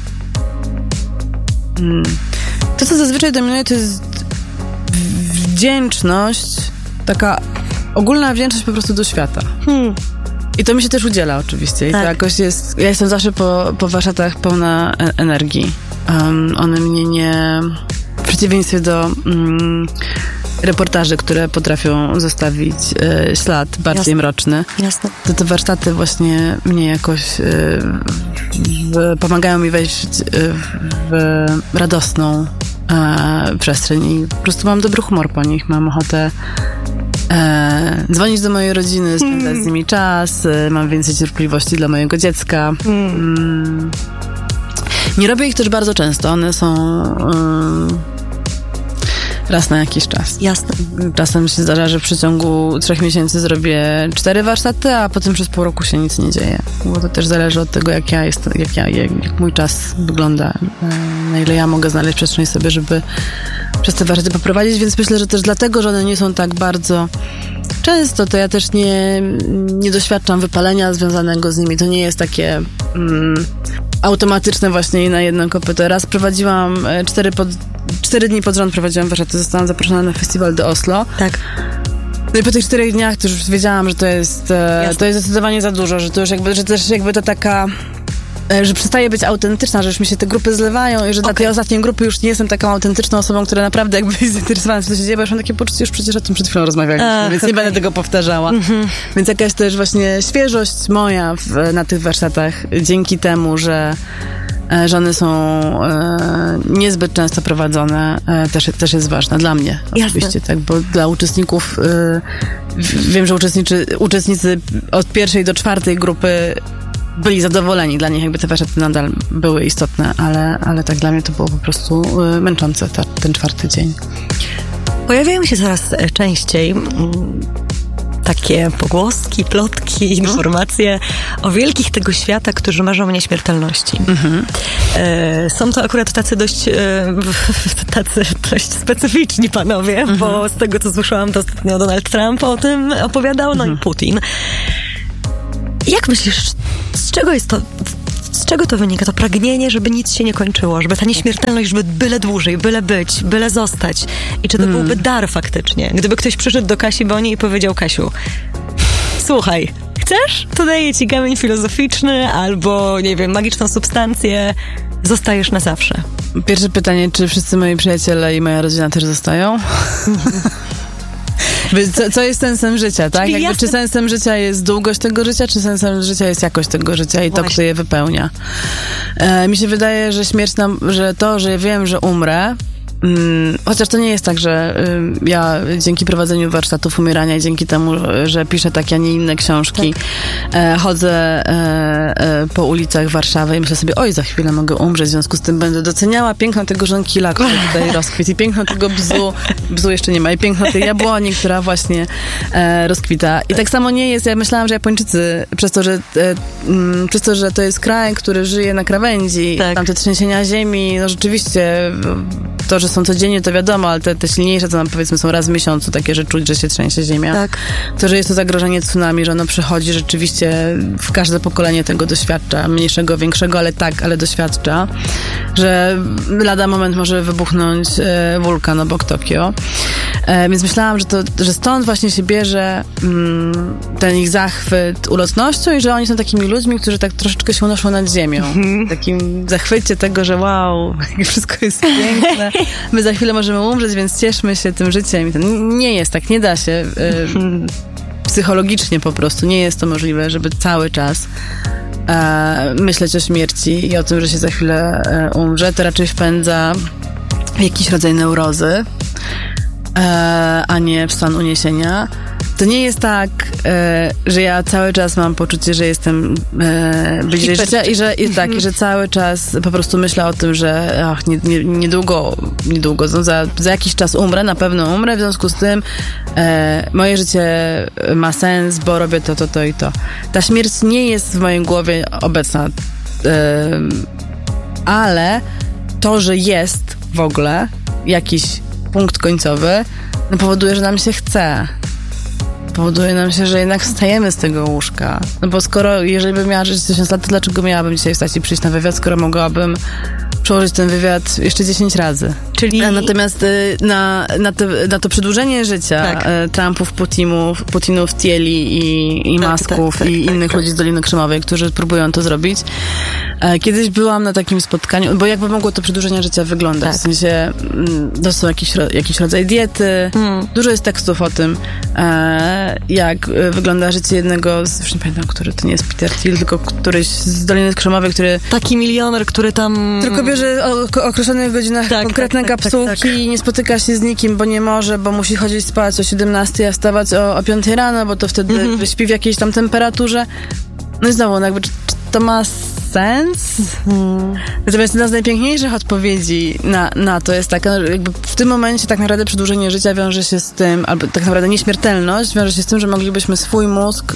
To, co zazwyczaj dominuje, to jest wdzięczność, taka ogólna wdzięczność po prostu do świata. I to mi się też udziela oczywiście. I to jakoś jest... Ja jestem zawsze po warsztatach pełna energii. One mnie nie... W przeciwieństwie do reportaży, które potrafią zostawić ślad bardziej mroczny. Jasne. To te warsztaty właśnie mnie jakoś pomagają mi wejść w radosną przestrzeń i po prostu mam dobry humor po nich. Mam ochotę dzwonić do mojej rodziny, spędzać z nimi czas, mam więcej cierpliwości dla mojego dziecka. Nie robię ich też bardzo często. One są raz na jakiś czas. Jasne. Czasem się zdarza, że w przeciągu 3 miesięcy zrobię 4 warsztaty, a potem przez pół roku się nic nie dzieje. Bo to też zależy od tego, jak mój czas wygląda, na ile ja mogę znaleźć przestrzeń sobie, żeby przez te warsztaty poprowadzić, więc myślę, że też dlatego, że one nie są tak bardzo często, to ja też nie doświadczam wypalenia związanego z nimi. To nie jest takie automatyczne właśnie na jedno kopyto. Raz prowadziłam 4 dni pod rząd prowadziłam warsztaty, zostałam zaproszona na festiwal do Oslo. Tak. No i po tych 4 dniach to już wiedziałam, że to jest zdecydowanie za dużo, że to już że też jakby to taka, że przestaje być autentyczna, że już mi się te grupy zlewają i że dla tej ostatniej grupy już nie jestem taką autentyczną osobą, która naprawdę jakby jest zainteresowana, co się dzieje, bo już mam takie poczucie, już przecież o tym przed chwilą rozmawialiśmy, więc nie będę tego powtarzała. Więc jakaś też właśnie świeżość moja na tych warsztatach, dzięki temu, że one są niezbyt często prowadzone, też jest ważna dla mnie. Oczywiście, tak, bo dla uczestników wiem, że uczestnicy od 1. do 4. grupy byli zadowoleni. Dla nich jakby te warsztaty nadal były istotne, ale tak dla mnie to było po prostu męczące ten 4. dzień. Pojawiają się coraz częściej takie pogłoski, plotki, informacje o wielkich tego świata, którzy marzą o nieśmiertelności. Są to akurat tacy dość specyficzni panowie, bo z tego, co słyszałam, to ostatnio Donald Trump o tym opowiadał, no i Putin. Jak myślisz, z czego to wynika? To pragnienie, żeby nic się nie kończyło, żeby ta nieśmiertelność, żeby byle dłużej, byle być, byle zostać. I czy to byłby dar faktycznie? Gdyby ktoś przyszedł do Kasi Boni i powiedział: Kasiu, słuchaj, chcesz? To daję ci kamień filozoficzny albo, nie wiem, magiczną substancję. Zostajesz na zawsze. Pierwsze pytanie, czy wszyscy moi przyjaciele i moja rodzina też zostają? Co jest sensem życia, tak? Czy sensem życia jest długość tego życia, czy sensem życia jest jakość tego życia i to, kto je wypełnia? Mi się wydaje, że śmierć że wiem, że umrę, chociaż to nie jest tak, że ja dzięki prowadzeniu warsztatów umierania i dzięki temu, że piszę takie, a nie inne książki, chodzę po ulicach Warszawy i myślę sobie: oj, za chwilę mogę umrzeć, w związku z tym będę doceniała piękno tego żonkila, który tutaj rozkwitł, i piękno tego bzu jeszcze nie ma, i piękno tej jabłoni, która właśnie rozkwita. I tak samo nie jest, ja myślałam, że Japończycy, przez to, że to jest kraj, który żyje na krawędzi, tam te trzęsienia ziemi, no rzeczywiście to, że są codziennie, to wiadomo, ale te silniejsze, to nam powiedzmy są raz w miesiącu, takie, że czuć, że się trzęsie ziemia. Tak. To, że jest to zagrożenie tsunami, że ono przychodzi rzeczywiście, w każde pokolenie tego doświadcza, mniejszego, większego, ale doświadcza, że lada moment może wybuchnąć wulkan obok Tokio. Więc myślałam, że stąd właśnie się bierze ten ich zachwyt ulotnością i że oni są takimi ludźmi, którzy tak troszeczkę się unoszą nad ziemią. W takim zachwycie tego, że wow, wszystko jest piękne, my za chwilę możemy umrzeć, więc cieszmy się tym życiem. I nie jest tak, nie da się. Psychologicznie po prostu nie jest to możliwe, żeby cały czas myśleć o śmierci i o tym, że się za chwilę umrze. To raczej wpędza w jakiś rodzaj neurozy, a nie w stan uniesienia. To nie jest tak, że ja cały czas mam poczucie, że jestem bliżej życia i że cały czas po prostu myślę o tym, że niedługo, za jakiś czas umrę, na pewno umrę, w związku z tym moje życie ma sens, bo robię to i to. Ta śmierć nie jest w mojej głowie obecna, ale to, że jest w ogóle jakiś punkt końcowy, powoduje, że nam się chce. Powoduje nam się, że jednak wstajemy z tego łóżka. No bo jeżeli bym miała żyć 1000 lat, to dlaczego miałabym dzisiaj wstać i przyjść na wywiad, skoro mogłabym przełożyć ten wywiad jeszcze 10 razy. Czyli... Natomiast na to przedłużenie życia Trumpów, Putinów, Tieli i Masków i innych ludzi z Doliny Krzemowej, którzy próbują to zrobić. Kiedyś byłam na takim spotkaniu, bo jakby mogło to przedłużenie życia wyglądać. W sensie to są jakiś rodzaj diety. Dużo jest tekstów o tym, jak wygląda życie jednego już nie pamiętam, który to nie jest Peter Thiel, tylko któryś z Doliny Krzemowej, który... Taki milioner, który tam... Tylko bierze o określonych godzinach konkretne kapsułki i nie spotyka się z nikim, bo nie może, bo musi chodzić spać o 17, a wstawać o 5 rano, bo to wtedy śpi w jakiejś tam temperaturze. No i znowu, jakby, czy to ma sens? Natomiast jedna z najpiękniejszych odpowiedzi na to jest taka, jakby w tym momencie tak naprawdę przedłużenie życia wiąże się z tym, albo tak naprawdę nieśmiertelność wiąże się z tym, że moglibyśmy swój mózg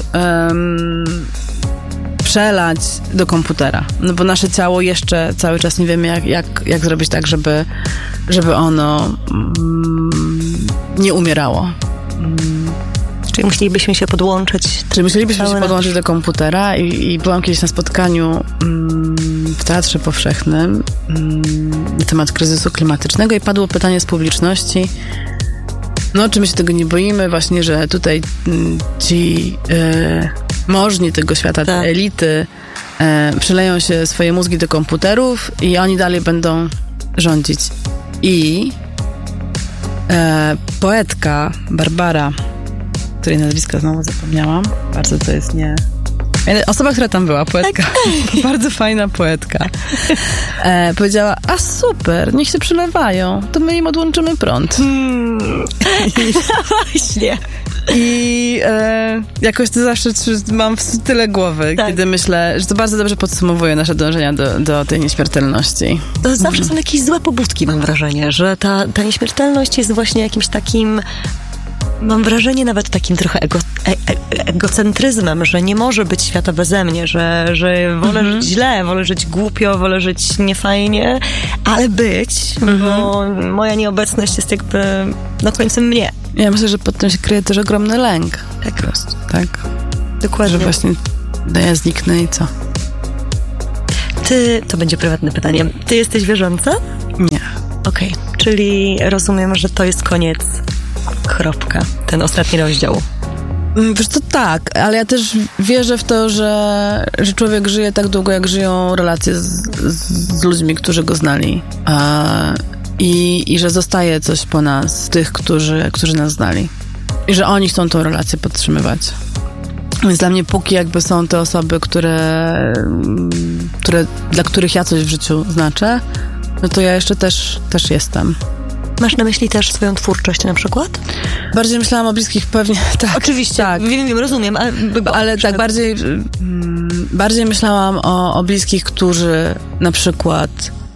przelać do komputera. No bo nasze ciało jeszcze cały czas nie wiemy, jak zrobić tak, żeby ono nie umierało. Czyli musielibyśmy się podłączyć. Do komputera i byłam kiedyś na spotkaniu w Teatrze Powszechnym na temat kryzysu klimatycznego i padło pytanie z publiczności, no czy my się tego nie boimy, właśnie, że tutaj ci możni tego świata, te elity przeleją się swoje mózgi do komputerów i oni dalej będą rządzić. I poetka Barbara, której nazwiska znowu zapomniałam, bardzo to jest nie... Osoba, która tam była, poetka, bardzo fajna poetka, powiedziała: a super, niech się przylewają, to my im odłączymy prąd. Właśnie. I jakoś to zawsze mam tyle głowy, kiedy myślę, że to bardzo dobrze podsumowuje nasze dążenia do tej nieśmiertelności. To zawsze są jakieś złe pobudki, mam wrażenie, że ta nieśmiertelność jest właśnie jakimś takim... Mam wrażenie nawet takim trochę egocentryzmem, że nie może być świata beze mnie, że wolę żyć źle, wolę żyć głupio, wolę żyć niefajnie, ale być, bo moja nieobecność jest jakby końcem mnie. Ja myślę, że pod tym się kryje też ogromny lęk. Tak. Po prostu, tak. Dokładnie. Że właśnie No ja zniknę i co? To będzie prywatne pytanie. Ty jesteś wierząca? Nie. Okej, czyli rozumiem, że to jest koniec, kropka, ten ostatni rozdział. Wiesz co, tak, ale ja też wierzę w to, że człowiek żyje tak długo, jak żyją relacje z ludźmi, którzy go znali. I że zostaje coś po nas, tych, którzy nas znali. I że oni chcą tą relację podtrzymywać. Więc dla mnie póki jakby są te osoby, dla których ja coś w życiu znaczę, no to ja jeszcze też jestem. Masz na myśli też swoją twórczość na przykład? Bardziej myślałam o bliskich pewnie, tak. Oczywiście, tak. Wiem, rozumiem, ale tak, bardziej myślałam o bliskich, którzy na przykład...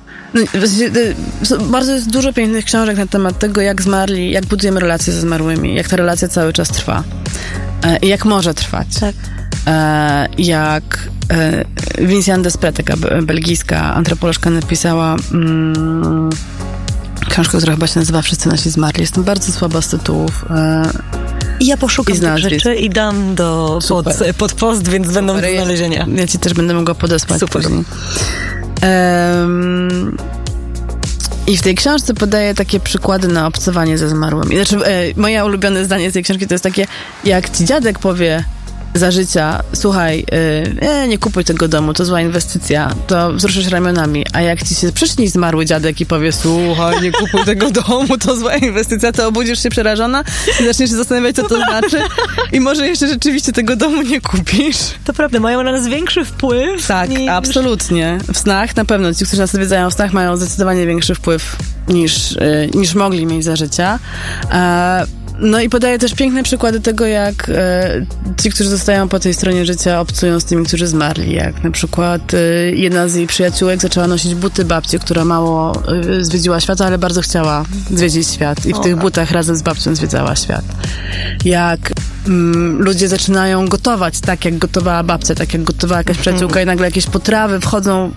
Bardzo jest dużo pięknych książek na temat tego, jak zmarli, jak budujemy relacje ze zmarłymi, jak ta relacja cały czas trwa i jak może trwać. Tak. Jak Vinciane Desprez, taka belgijska antropolożka, napisała książkę, która chyba się nazywa Wszyscy nasi zmarli. Jestem bardzo słaba z tytułów. I ja poszukam tych rzeczy i dam pod post, więc będą do znalezienia. Ja ci też będę mogła podesłać. Super. Później. I w tej książce podaję takie przykłady na obcowanie ze zmarłymi. Znaczy, moje ulubione zdanie z tej książki to jest takie, jak ci dziadek powie za życia, słuchaj, nie kupuj tego domu, to zła inwestycja, to wzruszysz ramionami, a jak ci się przyśni zmarły dziadek i powie, słuchaj, nie kupuj tego domu, to zła inwestycja, to obudzisz się przerażona i zaczniesz się zastanawiać, co to znaczy i może jeszcze rzeczywiście tego domu nie kupisz. To prawda, mają na nas większy wpływ. Tak, absolutnie. W snach na pewno, ci, którzy nas odwiedzają w snach, mają zdecydowanie większy wpływ niż mogli mieć za życia. No i podaję też piękne przykłady tego, jak ci, którzy zostają po tej stronie życia, obcują z tymi, którzy zmarli. Jak na przykład jedna z jej przyjaciółek zaczęła nosić buty babci, która mało zwiedziła świata, ale bardzo chciała zwiedzić świat. I w tych butach razem z babcią zwiedzała świat. Jak ludzie zaczynają gotować tak, jak gotowała babcia, tak jak gotowała jakaś przyjaciółka i nagle jakieś potrawy wchodzą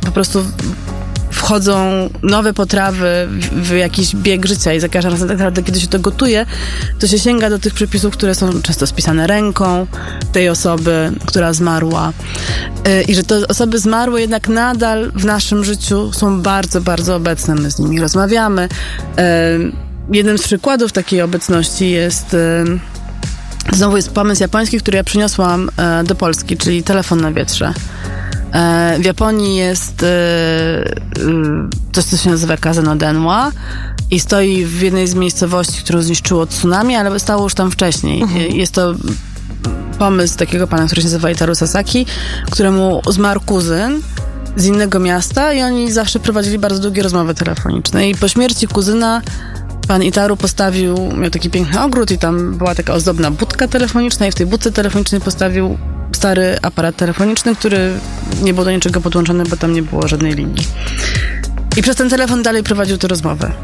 nowe potrawy w jakiś bieg życia i za każdym razem tak naprawdę, kiedy się to gotuje, to się sięga do tych przepisów, które są często spisane ręką tej osoby, która zmarła. I że te osoby zmarłe jednak nadal w naszym życiu są bardzo, bardzo obecne. My z nimi rozmawiamy. Jednym z przykładów takiej obecności jest znowu jest pomysł japoński, który ja przyniosłam do Polski, czyli telefon na wietrze. W Japonii jest coś, co się nazywa Kaze no Denwa i stoi w jednej z miejscowości, którą zniszczyło tsunami, ale stało już tam wcześniej. Jest to pomysł takiego pana, który się nazywa Itaru Sasaki, któremu zmarł kuzyn z innego miasta i oni zawsze prowadzili bardzo długie rozmowy telefoniczne. I po śmierci kuzyna pan Itaru miał taki piękny ogród i tam była taka ozdobna budka telefoniczna i w tej budce telefonicznej postawił stary aparat telefoniczny, który nie był do niczego podłączony, bo tam nie było żadnej linii. I przez ten telefon dalej prowadził tę rozmowę.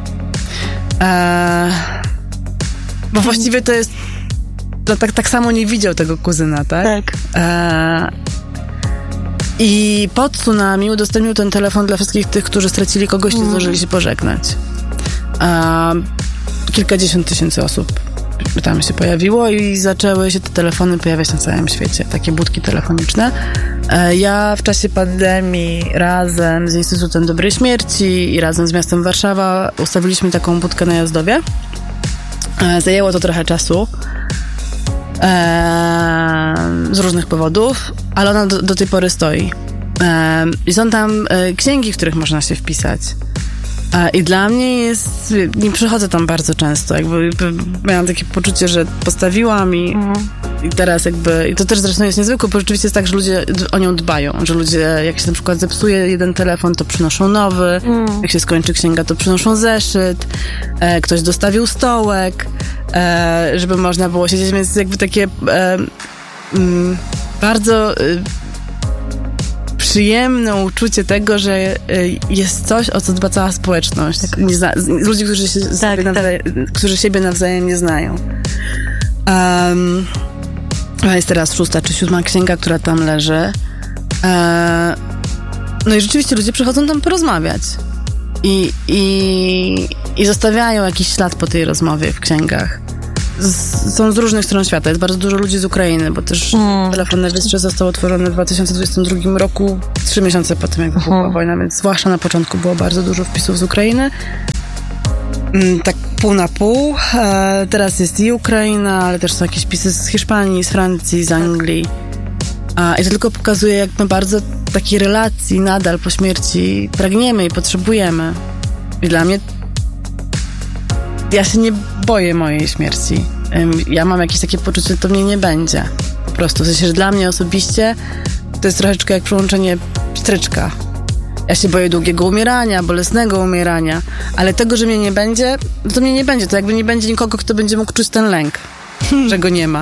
Bo właściwie to jest... Tak samo nie widział tego kuzyna, tak? Tak. I po tsunami udostępnił ten telefon dla wszystkich tych, którzy stracili kogoś i nie zdążyli się pożegnać. Kilkadziesiąt tysięcy osób tam się pojawiło i zaczęły się te telefony pojawiać na całym świecie, takie budki telefoniczne. Ja w czasie pandemii razem z Instytutem Dobrej Śmierci i razem z miastem Warszawa ustawiliśmy taką budkę na Jazdowie. Zajęło to trochę czasu z różnych powodów, ale ona do tej pory stoi. I są tam księgi, w których można się wpisać. I dla mnie nie przychodzę tam bardzo często, jakby miałam takie poczucie, że postawiłam i teraz i to też zresztą jest niezwykłe, bo rzeczywiście jest tak, że ludzie o nią dbają, że ludzie, jak się na przykład zepsuje jeden telefon, to przynoszą nowy, jak się skończy księga, to przynoszą zeszyt, ktoś dostawił stołek, żeby można było siedzieć, więc jakby takie bardzo przyjemne uczucie tego, że jest coś, o co dba cała społeczność. Tak. Ludzi, którzy siebie nawzajem nie znają. Jest teraz 6. czy 7. księga, która tam leży. No i rzeczywiście ludzie przychodzą tam porozmawiać. I zostawiają jakiś ślad po tej rozmowie w księgach. są z różnych stron świata. Jest bardzo dużo ludzi z Ukrainy, bo też Telefon Najwyższy został otworzony w 2022 roku, 3 miesiące po tym, jak wybuchła wojna, więc zwłaszcza na początku było bardzo dużo wpisów z Ukrainy. Tak pół na pół. Teraz jest i Ukraina, ale też są jakieś wpisy z Hiszpanii, z Francji, z Anglii. I to tylko pokazuje, jak my bardzo takiej relacji nadal po śmierci pragniemy i potrzebujemy. I dla mnie ja się nie boję mojej śmierci. Ja mam jakieś takie poczucie, że to mnie nie będzie. Po prostu. W sensie, że dla mnie osobiście to jest troszeczkę jak przełączenie pstryczka. Ja się boję długiego umierania, bolesnego umierania, ale tego, że mnie nie będzie, to mnie nie będzie. To jakby nie będzie nikogo, kto będzie mógł czuć ten lęk, że go nie ma.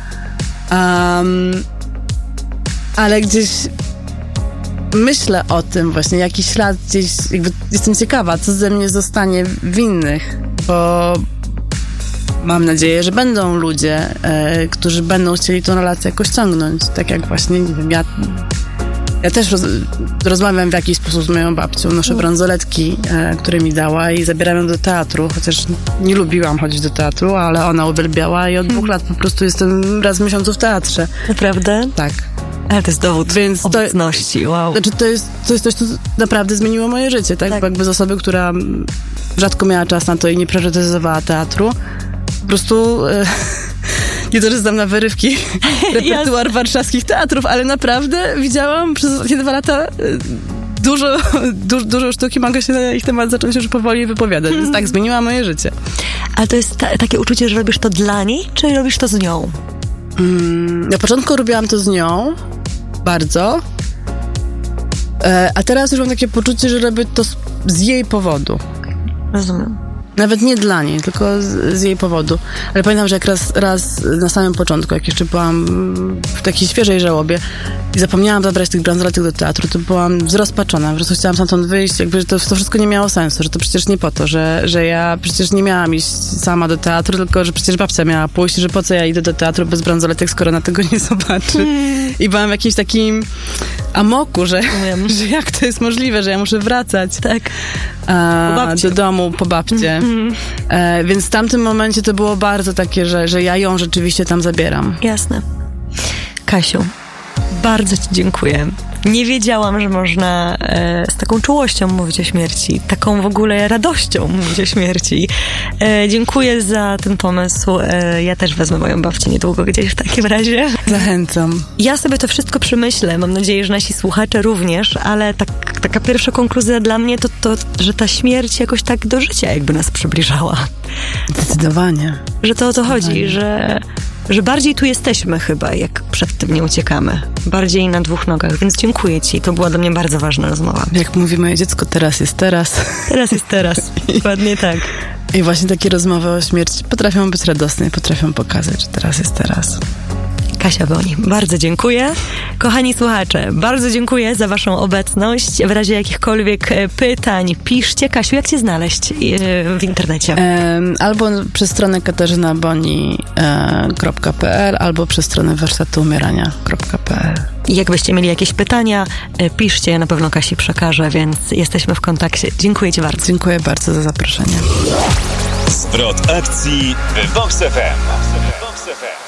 Ale gdzieś myślę o tym właśnie, jaki ślad gdzieś, jakby jestem ciekawa, co ze mnie zostanie w innych, bo mam nadzieję, że będą ludzie, którzy będą chcieli tą relację jakoś ciągnąć. Tak jak właśnie, nie wiem, ja też rozmawiam w jakiś sposób z moją babcią, noszę bransoletki, które mi dała i zabieram ją do teatru, chociaż nie lubiłam chodzić do teatru, ale ona uwielbiała i od 2 lat po prostu jestem raz w miesiącu w teatrze. Naprawdę? Tak. Ale to jest dowód obecności, wow. Znaczy to jest coś, co naprawdę zmieniło moje życie, tak? Bo jakby z osoby, która rzadko miała czas na to i nie priorytetyzowała teatru, po prostu nie to, że znam na wyrywki repertuar warszawskich teatrów, ale naprawdę widziałam przez ostatnie 2 lata dużo sztuki, mogę się na ich temat zacząć już powoli wypowiadać, więc tak, zmieniła moje życie. Ale to jest takie uczucie, że robisz to dla niej, czy robisz to z nią? Na początku robiłam to z nią, bardzo, a teraz już mam takie poczucie, że robię to z jej powodu. Rozumiem. Nawet nie dla niej, tylko z jej powodu. Ale pamiętam, że jak raz na samym początku, jak jeszcze byłam w takiej świeżej żałobie i zapomniałam zabrać tych bransoletek do teatru, to byłam zrozpaczona. Po prostu chciałam stamtąd wyjść, jakby to wszystko nie miało sensu, że to przecież nie po to, że ja przecież nie miałam iść sama do teatru, tylko że przecież babcia miała pójść, że po co ja idę do teatru bez bransoletek, skoro na tego nie zobaczy. I byłam w jakimś takim amoku, że jak to jest możliwe, że ja muszę wracać do domu po babcie. Więc w tamtym momencie to było bardzo takie, że ja ją rzeczywiście tam zabieram. Jasne. Kasiu, bardzo ci dziękuję. Nie wiedziałam, że można z taką czułością mówić o śmierci, taką w ogóle radością mówić o śmierci. Dziękuję za ten pomysł. Ja też wezmę moją babcię niedługo gdzieś w takim razie. Zachęcam. Ja sobie to wszystko przemyślę. Mam nadzieję, że nasi słuchacze również, ale taka pierwsza konkluzja dla mnie to, że ta śmierć jakoś tak do życia jakby nas przybliżała. Zdecydowanie. Że to o to chodzi, że bardziej tu jesteśmy chyba, jak przed tym nie uciekamy. Bardziej na 2 nogach, więc dziękuję ci. To była dla mnie bardzo ważna rozmowa. Jak mówi moje dziecko, teraz jest teraz. Teraz jest teraz. Dokładnie tak. I właśnie takie rozmowy o śmierci potrafią być radosne i potrafią pokazać, że teraz jest teraz. Kasia Boni, bardzo dziękuję. Kochani słuchacze, bardzo dziękuję za waszą obecność. W razie jakichkolwiek pytań piszcie. Kasiu, jak cię znaleźć w internecie? Albo przez stronę katarzynaboni.pl albo przez stronę warsztatuumierania.pl. I jakbyście mieli jakieś pytania, piszcie, ja na pewno Kasi przekażę, więc jesteśmy w kontakcie. Dziękuję ci bardzo. Dziękuję bardzo za zaproszenie. Zwrot akcji w Vox FM.